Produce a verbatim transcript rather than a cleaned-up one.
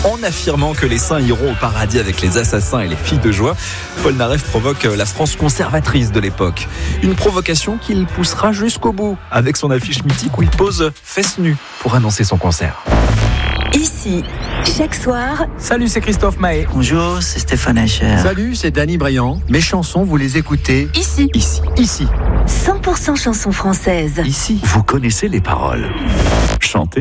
en affirmant que les saints iront au paradis avec les assassins et les filles de joie. Paul Naref provoque la France conservatrice de l'époque. Une provocation qu'il poussera jusqu'au bout avec son affiche mythique où il pose fesses nues pour annoncer son concert. Ici, chaque soir. Salut, c'est Christophe Mahé. Bonjour, c'est Stéphane Hacher. Salut, c'est Danny Briand. Mes chansons, vous les écoutez Ici. Ici. Ici. cent pour cent chansons françaises. Ici. Vous connaissez les paroles. Chantez.